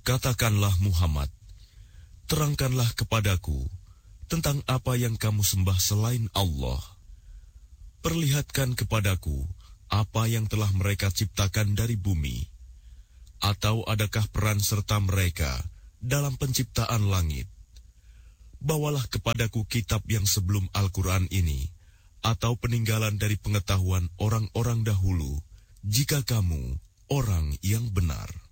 Katakanlah Muhammad, terangkanlah kepadaku tentang apa yang kamu sembah selain Allah. Perlihatkan kepadaku apa yang telah mereka ciptakan dari bumi. Atau adakah peran serta mereka dalam penciptaan langit? Bawalah kepadaku kitab yang sebelum Al-Quran ini, atau peninggalan dari pengetahuan orang-orang dahulu, jika kamu orang yang benar.